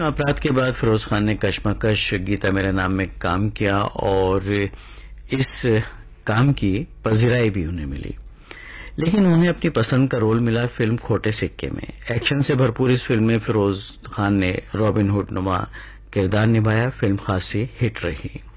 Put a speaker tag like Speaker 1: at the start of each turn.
Speaker 1: अपराध के बाद फिरोज खान ने कशमकश गीता मेरे नाम में काम किया और इस काम की पजीराई भी उन्हें मिली, लेकिन उन्हें अपनी पसंद का रोल मिला फिल्म खोटे सिक्के में। एक्शन से भरपूर इस फिल्म में फिरोज खान ने रॉबिन हुड नुमा किरदार निभाया। फिल्म खासी हिट रही।